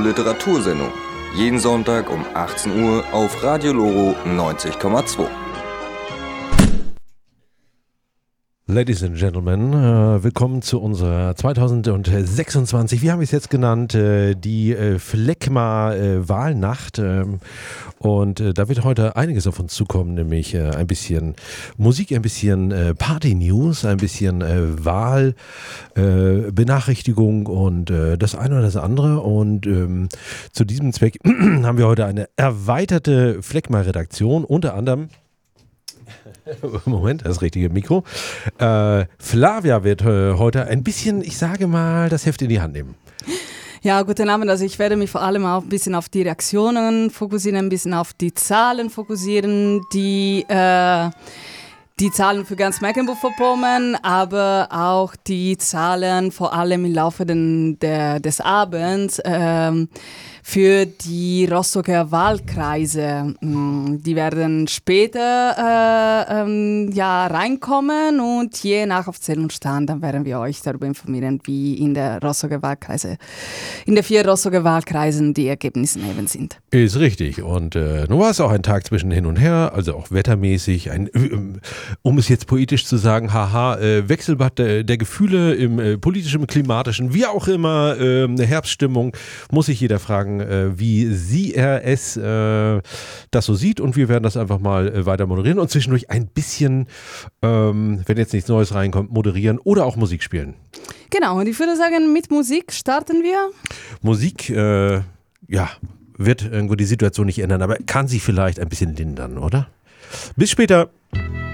Literatursendung. Jeden Sonntag um 18 Uhr auf Radio Loro 90,2. Ladies and Gentlemen, willkommen zu unserer 2026, wie haben wir es jetzt genannt, die Phlegma-Wahlnacht. Und da wird heute einiges auf uns zukommen, nämlich ein bisschen Musik, ein bisschen Party-News, ein bisschen Wahlbenachrichtigung und das eine oder das andere. Und zu diesem Zweck haben wir heute eine erweiterte Phlegma-Redaktion, unter anderem... Moment, das richtige Mikro. Flavia wird heute ein bisschen, ich sage mal, das Heft in die Hand nehmen. Ja, guten Abend. Also ich werde mich vor allem auch ein bisschen auf die Reaktionen fokussieren, ein bisschen auf die Zahlen fokussieren, die Zahlen für ganz Mecklenburg-Vorpommern, aber auch die Zahlen vor allem im Laufe des Abends für die Rostocker Wahlkreise. Die werden später reinkommen und je nach offiziellen Stand, dann werden wir euch darüber informieren, wie in der 4 Rostocker Wahlkreisen die Ergebnisse eben sind. Ist richtig. Und nun war es auch ein Tag zwischen hin und her, also auch wettermäßig, um es jetzt poetisch zu sagen, Wechselbad der Gefühle im politischen, im klimatischen, wie auch immer, eine Herbststimmung, muss sich jeder fragen, wie es das so sieht, und wir werden das einfach mal weiter moderieren und zwischendurch ein bisschen, wenn jetzt nichts Neues reinkommt, moderieren oder auch Musik spielen. Genau, und ich würde sagen, mit Musik starten wir. Musik, wird irgendwo die Situation nicht ändern, aber kann sie vielleicht ein bisschen lindern, oder? Bis später.